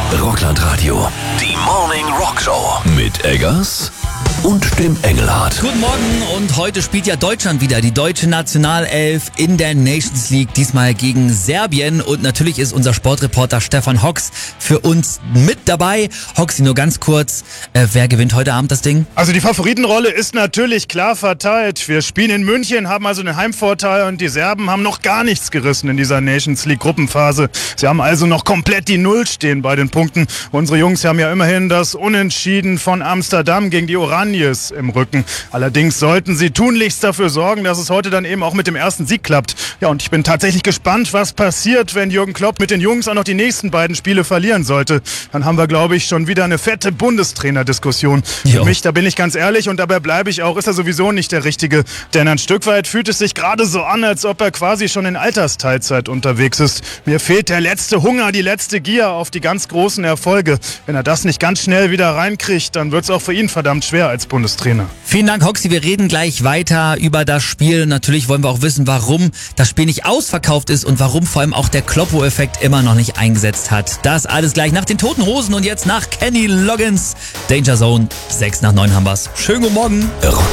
Rockland-Radio. Die Morning Rock Show. Mit Eggers und dem Engelhardt. Guten Morgen, und heute spielt ja Deutschland wieder, die deutsche Nationalelf in der Nations League, diesmal gegen Serbien, und natürlich ist unser Sportreporter Stefan Hox für uns mit dabei. Hoxi, nur ganz kurz, wer gewinnt heute Abend das Ding? Also die Favoritenrolle ist natürlich klar verteilt. Wir spielen in München, haben also einen Heimvorteil, und die Serben haben noch gar nichts gerissen in dieser Nations League Gruppenphase. Sie haben also noch komplett die Null stehen bei den Punkten. Unsere Jungs haben ja immerhin das Unentschieden von Amsterdam gegen die Oraniers im Rücken. Allerdings sollten sie tunlichst dafür sorgen, dass es heute dann eben auch mit dem ersten Sieg klappt. Ja, und ich bin tatsächlich gespannt, was passiert, wenn Jürgen Klopp mit den Jungs auch noch die nächsten beiden Spiele verlieren sollte. Dann haben wir, glaube ich, schon wieder eine fette Bundestrainer-Diskussion. Für mich, da bin ich ganz ehrlich, und dabei bleibe ich auch, ist er sowieso nicht der Richtige. Denn ein Stück weit fühlt es sich gerade so an, als ob er quasi schon in Altersteilzeit unterwegs ist. Mir fehlt der letzte Hunger, die letzte Gier auf die ganz großen Erfolge. Wenn er das nicht ganz schnell wieder reinkriegt, dann wird es auch für ihn verdammt schwer als Bundestrainer. Vielen Dank, Hoxi. Wir reden gleich weiter über das Spiel. Natürlich wollen wir auch wissen, warum das Spiel nicht ausverkauft ist und warum vor allem auch der Kloppo-Effekt immer noch nicht eingesetzt hat. Das alles gleich nach den Toten Hosen und jetzt nach Kenny Loggins. Danger Zone, 6 nach 9 haben wir's. Schönen guten Morgen. Rock